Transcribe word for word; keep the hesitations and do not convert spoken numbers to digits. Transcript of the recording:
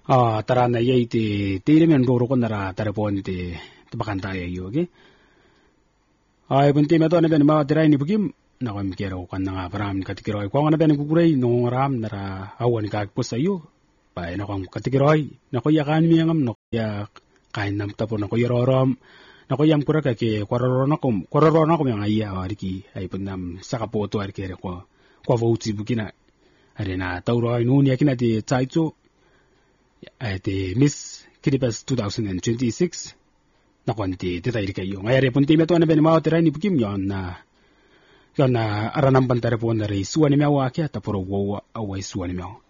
Ah, tara na yay ti ti men roro ko nara tara po ni ti bakanta yayo okay. Ay punti meto na ben ma tiray ni bugim na ko mikero kan nga param katikiroy ko nga ben guguray no ram nara awan ka po sayo pa na ko katikiroy na ko yakan mi ngam no ya kain nam tapo na ko yororom na ko yam kura ka ke kororo na ko kororo na ko yang iya ariki ay punam sa kapoto ariki ko ko vote bugina arena tawro no ni akina ti tsaitso ay ti Miss Kiribati twenty twenty-six na kwanti ti tayo kayo. Ngayari punti meto na ben mao tiray ni bukim yon na yon na aranam pantare po na ri suwa ni mewa kya tapuro wo away suwa ni mewa.